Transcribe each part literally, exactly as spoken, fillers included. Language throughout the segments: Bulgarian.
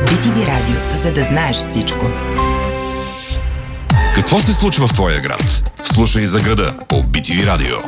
би ти ви Радио, за да знаеш всичко. Какво се случва в твоя град? Слушай за града по би ти ви Радио.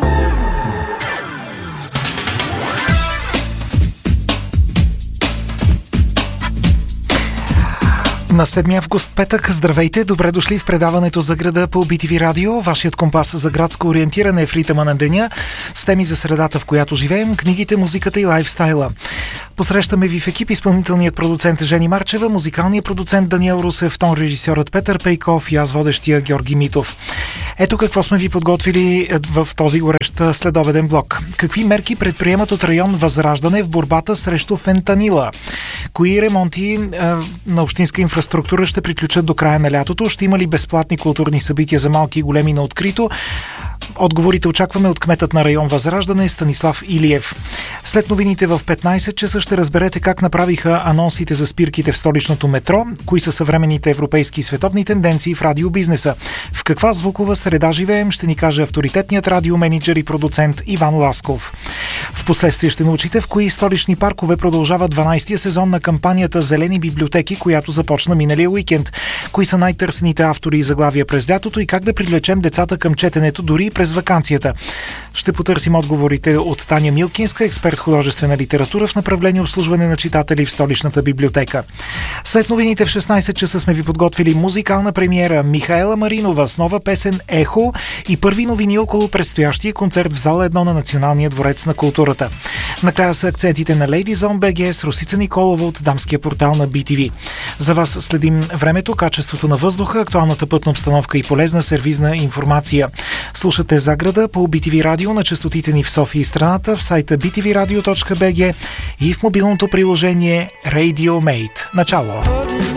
На седми август, петък, здравейте, добре дошли в предаването за града по би ти ви Радио, вашият компас за градско ориентиране в ритъма на деня, с теми за средата, в която живеем, книгите, музиката и лайфстайла. Посрещаме ви в екип изпълнителният продуцент Жени Марчева, музикалният продуцент Даниел Русев, тон режисьорът Петър Пейков и аз водещия Георги Митов. Ето какво сме ви подготвили в този горещ следобеден блок. Какви мерки предприемат от район Възраждане в борбата срещу фентанила? Кои ремонти е, на общинска инфраструктура ще приключат до края на лятото? Ще има ли безплатни културни събития за малки и големи на открито? Отговорите очакваме от кметът на район Възраждане Станислав Илиев. След новините в петнайсет часа ще разберете как направиха анонсите за спирките в столичното метро, кои са съвременните европейски и световни тенденции в радиобизнеса. В каква звукова среда живеем, ще ни каже авторитетният радиоменеджер и продуцент Иван Ласков. Впоследствие ще научите в кои столични паркове продължава дванайсетия сезон на кампанията Зелени библиотеки, която започна миналия уикенд. Кои са най-търсените автори и заглавия през лятото и как да привлечем децата към четенето дори и през ваканцията. Ще потърсим отговорите от Таня Милкинска, експерт художествена литература в направление обслужване на читатели в столичната библиотека. След новините в шестнайсет часа сме ви подготвили музикална премиера Михаела Маринова с нова песен «Ехо» и първи новини около предстоящия концерт в зала едно на Националния дворец на културата. Накрая са акцентите на Ladies on би джи с Русица Николова от дамския портал на би ти ви. За вас следим времето, качеството на въздуха, актуалната пътна обстановка и полезна сервизна информация. Слушате Заграда по би ти ви Радио на честотите ни в София и страната, в сайта би ти ви радио точка би джи и в мобилното приложение Radio Mate. Начало!